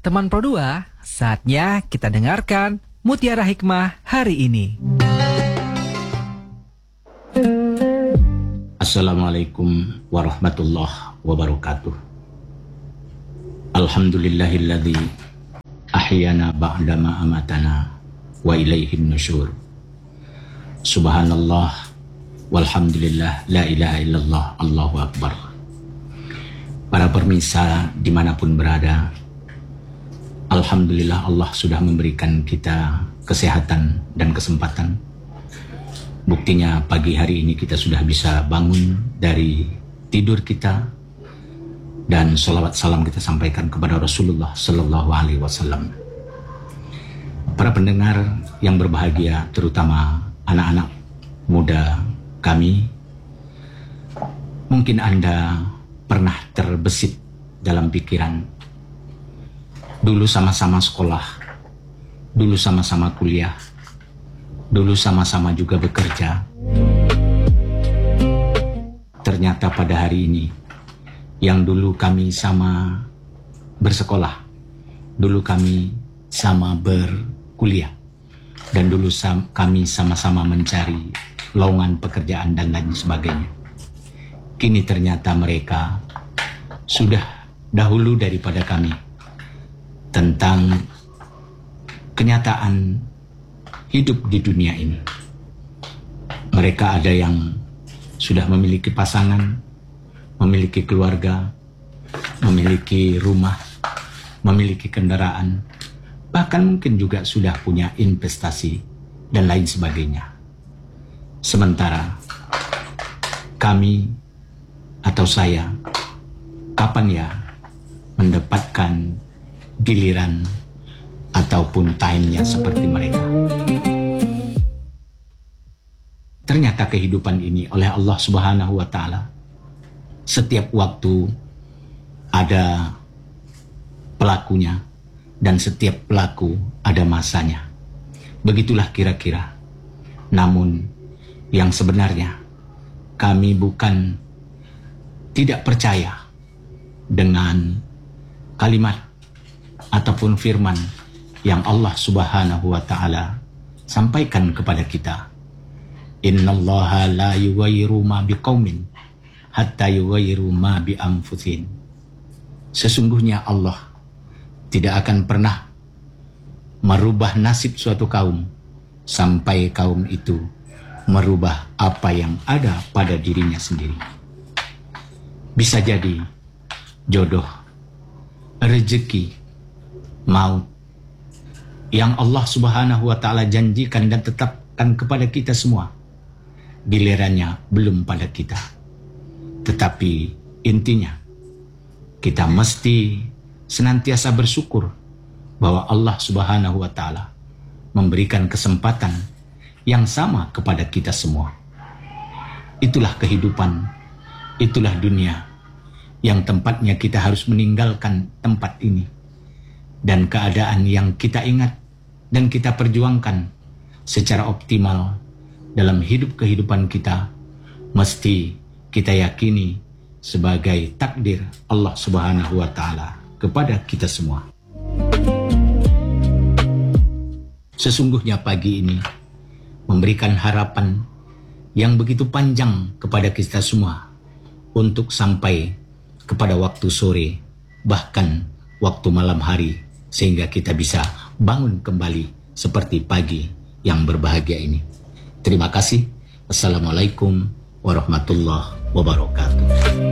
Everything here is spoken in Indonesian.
Teman Pro 2, saatnya kita dengarkan Mutiara Hikmah hari ini. Assalamualaikum warahmatullahi wabarakatuh. Alhamdulillahilladzi ahyana ba'dama amatana wa ilaihin nusyur. Subhanallah walhamdulillah la ilaha illallah Allahu akbar. Para pemirsa dimanapun berada, alhamdulillah Allah sudah memberikan kita kesehatan dan kesempatan. Buktinya pagi hari ini kita sudah bisa bangun dari tidur kita dan sholawat salam kita sampaikan kepada Rasulullah Sallallahu Alaihi Wasallam. Para pendengar yang berbahagia, terutama anak-anak muda kami, mungkin Anda pernah terbesit dalam pikiran, dulu sama-sama sekolah, dulu sama-sama kuliah, dulu sama-sama juga bekerja. Ternyata pada hari ini, yang dulu kami sama bersekolah, dulu kami sama berkuliah, dan dulu kami sama-sama mencari lowongan pekerjaan dan lain sebagainya. Kini ternyata mereka sudah dahulu daripada kami tentang kenyataan hidup di dunia ini. Mereka ada yang sudah memiliki pasangan, memiliki keluarga, memiliki rumah, memiliki kendaraan, bahkan mungkin juga sudah punya investasi dan lain sebagainya. Sementara kami atau saya, kapan ya mendapatkan giliran ataupun time-nya seperti mereka? Ternyata kehidupan ini oleh Allah Subhanahu wa Ta'ala, setiap waktu ada pelakunya dan setiap pelaku ada masanya. Begitulah kira-kira. Namun yang sebenarnya kami bukan tidak percaya dengan kalimat ataupun firman yang Allah Subhanahu wa Ta'ala sampaikan kepada kita. Innallaha la yughayyiru ma biqaumin hatta yughayyiru ma bi anfusihim. Sesungguhnya Allah tidak akan pernah merubah nasib suatu kaum sampai kaum itu merubah apa yang ada pada dirinya sendiri. Bisa jadi jodoh, rezeki, maut yang Allah Subhanahu wa Ta'ala janjikan dan tetapkan kepada kita semua, gilirannya belum pada kita. Tetapi intinya kita mesti senantiasa bersyukur bahwa Allah Subhanahu wa Ta'ala memberikan kesempatan yang sama kepada kita semua. Itulah kehidupan, itulah dunia yang tempatnya kita harus meninggalkan tempat ini, dan keadaan yang kita ingat dan kita perjuangkan secara optimal dalam hidup kehidupan kita mesti kita yakini sebagai takdir Allah Subhanahu wa Ta'ala kepada kita semua. Sesungguhnya pagi ini memberikan harapan yang begitu panjang kepada kita semua untuk sampai kepada waktu sore, bahkan waktu malam hari, sehingga kita bisa bangun kembali seperti pagi yang berbahagia ini. Terima kasih. Assalamualaikum warahmatullahi wabarakatuh.